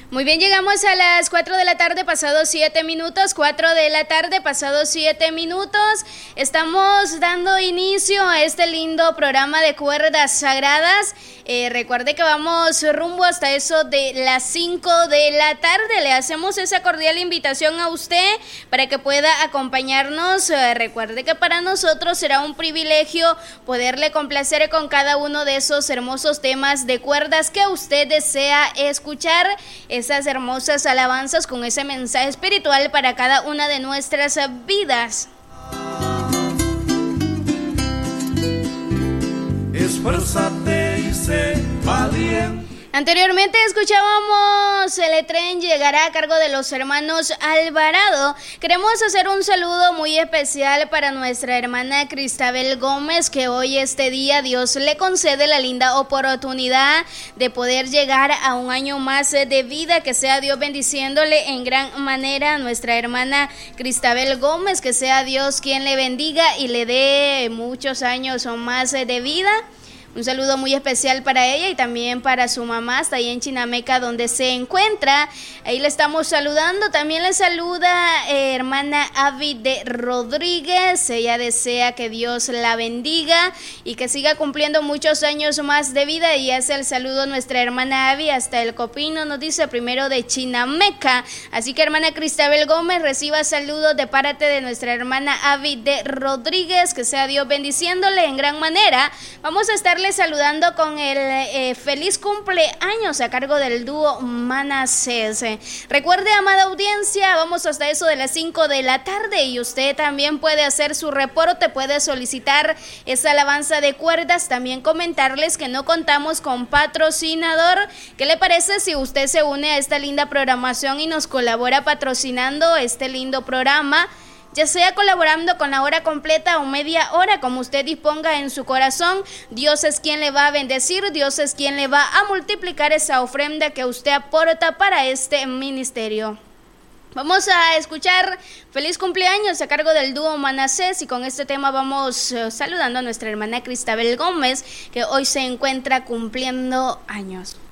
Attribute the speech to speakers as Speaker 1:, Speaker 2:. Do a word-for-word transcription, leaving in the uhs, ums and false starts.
Speaker 1: Muy bien, llegamos a las cuatro de la tarde, pasados siete minutos, cuatro de la tarde, pasados siete minutos. Estamos dando inicio a este lindo programa de Cuerdas Sagradas. Eh, recuerde que vamos rumbo hasta eso de las cinco de la tarde. Le hacemos esa cordial invitación a usted para que pueda acompañarnos. Eh, recuerde que para nosotros será un privilegio poderle complacer con cada uno de esos hermosos temas de cuerdas que usted desea escuchar. Esas hermosas alabanzas con ese mensaje espiritual para cada una de nuestras vidas.
Speaker 2: Esfuérzate y sé valiente.
Speaker 1: Anteriormente escuchábamos El Tren Llegará a cargo de los hermanos Alvarado. Queremos hacer un saludo muy especial para nuestra hermana Cristabel Gómez, que hoy este día Dios le concede la linda oportunidad de poder llegar a un año más de vida. Que sea Dios bendiciéndole en gran manera a nuestra hermana Cristabel Gómez, que sea Dios quien le bendiga y le dé muchos años o más de vida. Un saludo muy especial para ella y también para su mamá, hasta ahí en Chinameca, donde se encuentra. Ahí le estamos saludando. También le saluda eh, hermana Avi de Rodríguez. Ella desea que Dios la bendiga y que siga cumpliendo muchos años más de vida. Y hace el saludo a nuestra hermana Avi hasta el Copino, nos dice, primero de Chinameca. Así que hermana Cristabel Gómez, reciba saludos de parte de nuestra hermana Avi de Rodríguez. Que sea Dios bendiciéndole en gran manera. Vamos a estarle saludando con el eh, feliz cumpleaños a cargo del dúo Manasés. Recuerde, amada audiencia, vamos hasta eso de las cinco de la tarde y usted también puede hacer su reporte, puede solicitar esa alabanza de cuerdas. También comentarles que no contamos con patrocinador. ¿Qué le parece si usted se une a esta linda programación y nos colabora patrocinando este lindo programa? Ya sea colaborando con la hora completa o media hora, como usted disponga en su corazón. Dios es quien le va a bendecir, Dios es quien le va a multiplicar esa ofrenda que usted aporta para este ministerio. Vamos a escuchar Feliz Cumpleaños a cargo del dúo Manasés, y con este tema vamos uh, saludando a nuestra hermana Cristabel Gómez, que hoy se encuentra cumpliendo años.